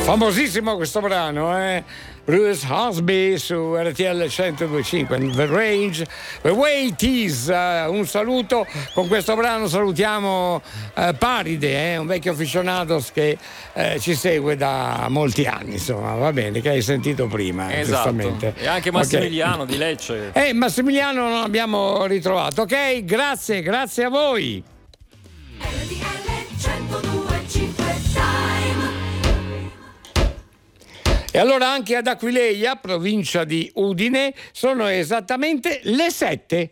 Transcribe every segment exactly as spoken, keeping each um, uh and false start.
Famosissimo questo brano, eh? Bruce Hosby su R T L centodue e cinque, The Range, The Way It Is. Uh, un saluto, con questo brano salutiamo uh, Paride, eh? Un vecchio aficionados che uh, ci segue da molti anni, insomma, va bene, che hai sentito prima, esatto. Giustamente. E anche Massimiliano, okay. Di Lecce. Eh, Massimiliano non abbiamo ritrovato, ok? Grazie, grazie a voi. R T L centodue e cinque E allora anche ad Aquileia, provincia di Udine, sono esattamente le sette.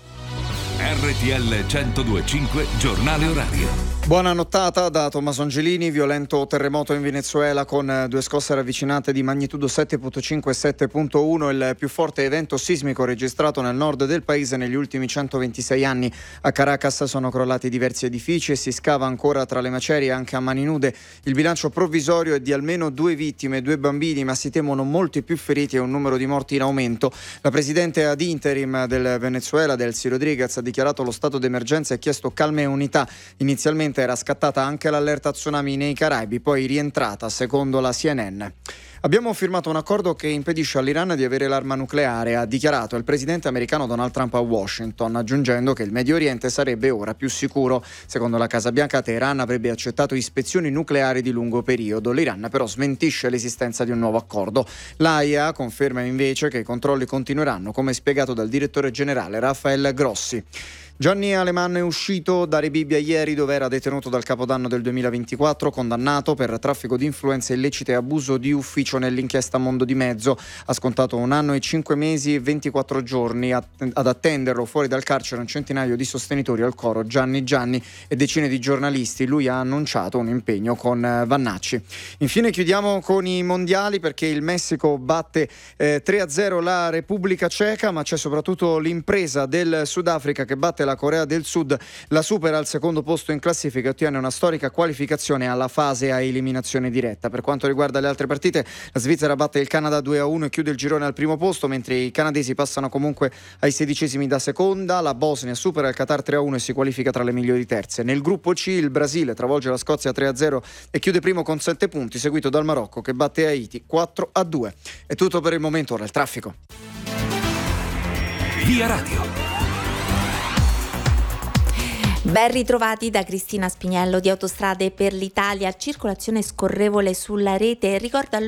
R T L centodue e cinque, giornale orario. Buona nottata da Tommaso Angelini. Violento terremoto in Venezuela con due scosse ravvicinate di magnitudo sette virgola cinque e sette virgola uno, il più forte evento sismico registrato nel nord del paese negli ultimi centoventisei anni. A Caracas sono crollati diversi edifici e si scava ancora tra le macerie anche a mani nude. Il bilancio provvisorio è di almeno due vittime, due bambini, ma si temono molti più feriti e un numero di morti in aumento. La presidente ad interim del Venezuela, Delcy Rodriguez, ha dichiarato lo stato d'emergenza e chiesto calma e unità. Inizialmente era scattata anche l'allerta tsunami nei Caraibi, poi rientrata secondo la C N N. Abbiamo firmato un accordo che impedisce all'Iran di avere l'arma nucleare, ha dichiarato il presidente americano Donald Trump a Washington, aggiungendo che il Medio Oriente sarebbe ora più sicuro. Secondo la Casa Bianca, Teheran avrebbe accettato ispezioni nucleari di lungo periodo. L'Iran però smentisce l'esistenza di un nuovo accordo. L'A I A conferma invece che i controlli continueranno, come spiegato dal direttore generale Rafael Grossi. Gianni Alemanno è uscito da Rebibbia ieri, dove era detenuto dal Capodanno del duemilaventiquattro, condannato per traffico di influenze illecite e abuso di ufficio nell'inchiesta Mondo di Mezzo. Ha scontato un anno e cinque mesi e ventiquattro giorni. Ad attenderlo fuori dal carcere un centinaio di sostenitori al coro Gianni Gianni e decine di giornalisti. Lui ha annunciato un impegno con Vannacci. Infine chiudiamo con i mondiali, perché il Messico batte eh, tre a zero la Repubblica Ceca, ma c'è soprattutto l'impresa del Sudafrica che batte la Corea del Sud, la supera al secondo posto in classifica e ottiene una storica qualificazione alla fase a eliminazione diretta. Per quanto riguarda le altre partite, la Svizzera batte il Canada due a uno e chiude il girone al primo posto, mentre i canadesi passano comunque ai sedicesimi da seconda. La Bosnia supera il Qatar tre a uno e si qualifica tra le migliori terze. Nel gruppo C il Brasile travolge la Scozia tre a zero e chiude primo con sette punti, seguito dal Marocco che batte Haiti quattro a due. È tutto per il momento, ora il traffico. Via Radio. Ben ritrovati da Cristina Spiniello di Autostrade per l'Italia. Circolazione scorrevole sulla rete. Ricordo